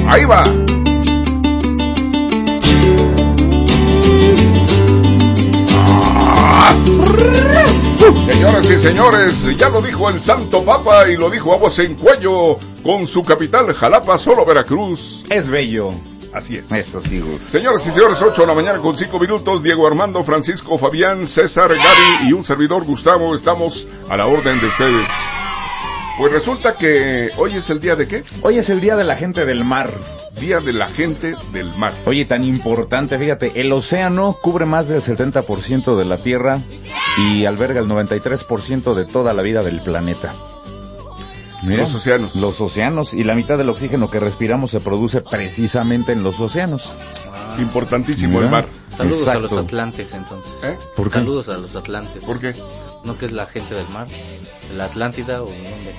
Ahí va. Señoras y señores, ya lo dijo el Santo Papa y lo dijo a voz en cuello, con su capital Jalapa, solo Veracruz es bello. Así es. Eso sí, Gus. Señoras y señores, 8 de la mañana con 5 minutos. Diego Armando, Francisco, Fabián, César, Gaby y un servidor Gustavo. Estamos a la orden de ustedes. Pues resulta que hoy es el día de ¿qué? Hoy es el día de la gente del mar. Día de la gente del mar. Oye, tan importante, fíjate, el océano cubre más del 70% de la Tierra y alberga el 93% de toda la vida del planeta. Mira, los océanos. Los océanos, y la mitad del oxígeno que respiramos se produce precisamente en los océanos. Importantísimo. Mira, el mar. Saludos. Exacto. A los atlantes, entonces. ¿Por qué? Saludos a los atlantes. ¿Por qué? ¿No que es la gente del mar? ¿La Atlántida o dónde?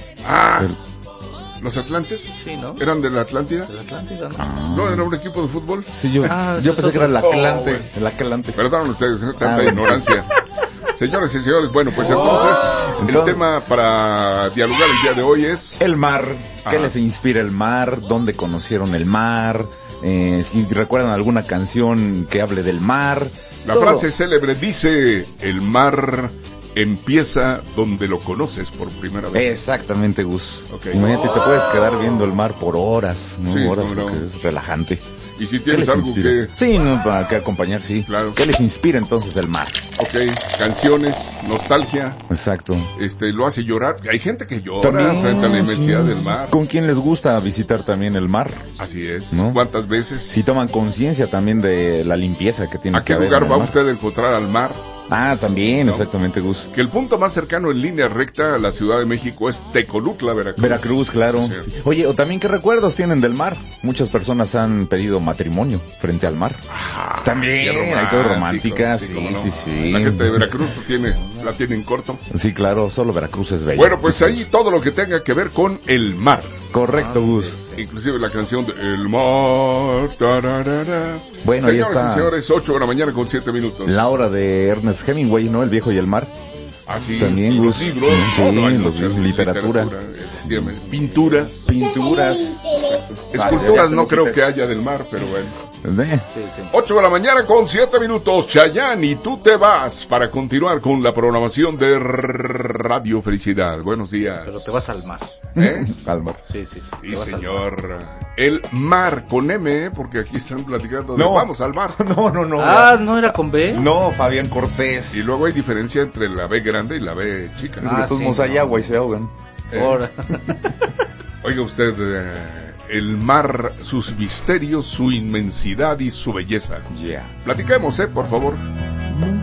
¿Los Atlantes? Sí, ¿no? ¿Eran de la Atlántida? ¿De la Atlántida, no? ¿No era un equipo de fútbol? Sí, yo pensé que era el Atlante. El Atlante. Perdón ustedes, tanta ignorancia. Señores y señores, bueno, pues entonces el tema para dialogar el día de hoy es... el mar. ¿Qué les inspira el mar? ¿Dónde conocieron el mar? Si recuerdan alguna canción que hable del mar. La frase célebre dice, el mar empieza donde lo conoces por primera vez. Exactamente, Gus. Okay. Imagínate, te puedes quedar viendo el mar por horas, ¿no? Sí, horas, no. porque es relajante. Y si tienes algo inspira? que... Sí, no, para que acompañar, sí. Claro. ¿Qué les inspira entonces el mar? Ok, canciones, nostalgia. Exacto. Lo hace llorar. Hay gente que llora frente a la inmensidad del mar. ¿Con quién les gusta visitar también el mar? Así es. ¿No? ¿Cuántas veces? Si toman conciencia también de la limpieza que tiene ¿A que qué haber lugar en el va mar? usted a encontrar al mar? También, ¿no? Exactamente, Gus. Que el punto más cercano en línea recta a la Ciudad de México es Tecolutla, Veracruz. Veracruz, claro. Sí. Sí. Oye, o también, ¿qué recuerdos tienen del mar? Muchas personas han pedido matrimonio frente al mar. También, hay cosas románticas, sí. La gente de Veracruz la tiene en corto. Sí, claro, solo Veracruz es bello. Bueno, pues ahí todo lo que tenga que ver con el mar. Correcto, Gus. Inclusive la canción de El mar. Tararara. Bueno, ahí señoras está. y señores, 8 de la mañana con 7 minutos. La obra de Ernest Hemingway, ¿no? El viejo y el mar. Sí, también, los Gus. libros, Sí, los libros, literatura. Pinturas. Esculturas no creo que haya del mar, pero bueno. 8 de la mañana con 7 minutos, Chayanne, y tú te vas para continuar con la programación de Radio Felicidad. Buenos días. Pero te vas al mar. Al mar. Sí. Sí, señor. El mar con M, porque aquí están platicando de vamos al mar. No. ¿No era con B? No, Fabián Cortés. Y luego hay diferencia entre la B grande y la B chica. Hay agua y se ahogan. Oiga usted, el mar, sus misterios, su inmensidad y su belleza. Yeah. Platiquemos, por favor.